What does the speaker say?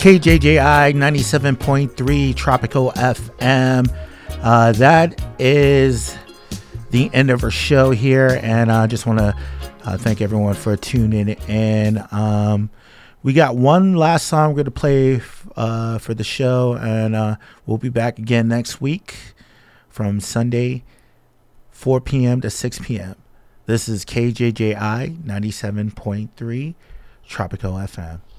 KJJI 97.3 Tropical FM. That is the end of our show here, and I just want to thank everyone for tuning in. We got one last song we're going to play for the show, and we'll be back again next week from Sunday, 4 p.m. to 6 p.m. This is KJJI 97.3 Tropical FM.